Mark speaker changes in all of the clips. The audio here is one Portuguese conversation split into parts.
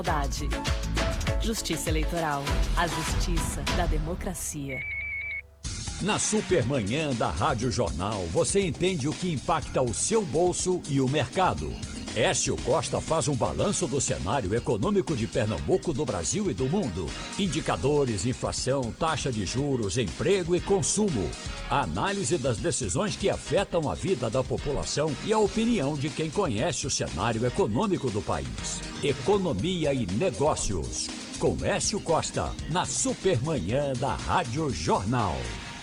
Speaker 1: Justiça Eleitoral, a justiça da democracia.
Speaker 2: Na Supermanhã da Rádio Jornal, você entende o que impacta o seu bolso e o mercado. Écio Costa faz um balanço do cenário econômico de Pernambuco, do Brasil e do mundo. Indicadores, inflação, taxa de juros, emprego e consumo. A análise das decisões que afetam a vida da população e a opinião de quem conhece o cenário econômico do país. Economia e negócios. Com Écio Costa, na Supermanhã da Rádio Jornal.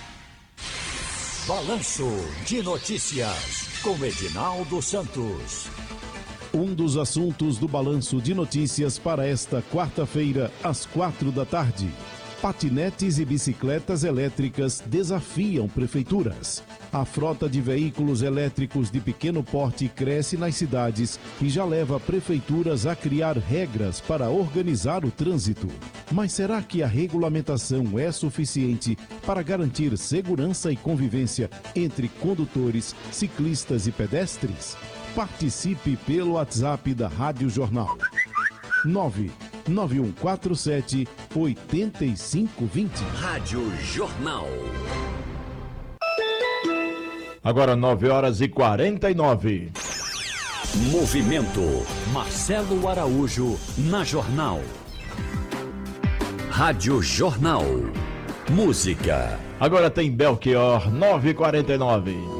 Speaker 2: Balanço de notícias, com Edinaldo Santos.
Speaker 3: Um dos assuntos do Balanço de Notícias para esta quarta-feira, às 4h. Patinetes e bicicletas elétricas desafiam prefeituras. A frota de veículos elétricos de pequeno porte cresce nas cidades e já leva prefeituras a criar regras para organizar o trânsito. Mas será que a regulamentação é suficiente para garantir segurança e convivência entre condutores, ciclistas e pedestres? Participe pelo WhatsApp da Rádio Jornal. 99147-8520.
Speaker 2: Rádio Jornal.
Speaker 4: Agora 9h49.
Speaker 2: Movimento. Marcelo Araújo na Jornal. Rádio Jornal. Música.
Speaker 4: Agora tem Belchior, 9h49.